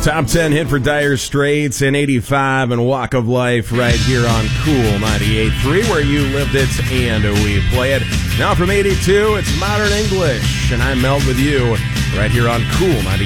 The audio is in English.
Top 10 hit for Dire Straits and 85 and Walk of Life right here on Cool 98.3, where you lived it and we play it. Now from 82, it's Modern English, and I'm Mel with you right here on Cool 98.3.